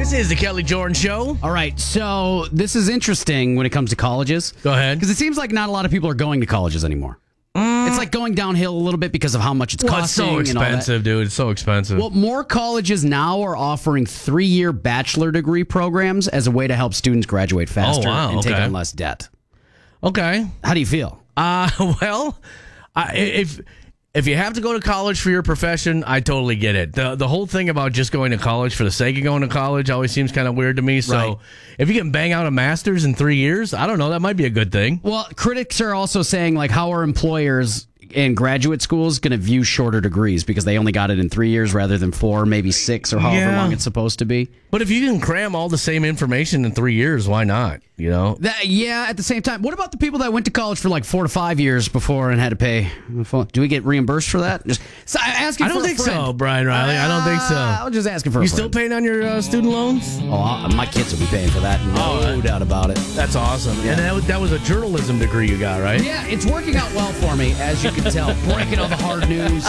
This is the Kelly Jordan Show. All right, so this is interesting when it comes to colleges. Go ahead. Because it seems like not a lot of people are going to colleges anymore. It's like going downhill a little bit because of how much it's costing. It's so expensive, dude. It's so expensive. Well, more colleges now are offering 3-year bachelor degree programs as a way to help students graduate faster and take on less debt. Okay. How do you feel? Well, if you have to go to college for your profession, I totally get it. The whole thing about just going to college for the sake of going to college always seems kind of weird to me. So if you can bang out a master's in 3 years, I don't know, that might be a good thing. Well, critics are also saying, like, how are employers in graduate schools going to view shorter degrees because they only got it in 3 years rather than 4, maybe 6, or however long it's supposed to be. But if you can cram all the same information in 3 years, why not? You know? At the same time, what about the people that went to college for like 4 to 5 years before and had to pay? Do we get reimbursed for that? I don't think so, Brian Riley. I don't think so. I'm just asking for a You friend. still paying on your student loans? Oh, my kids will be paying for that. No doubt about it. That's awesome. Yeah. And that was a journalism degree you got, right? Yeah, it's working out well for me, as you can tell. Breaking all the hard news.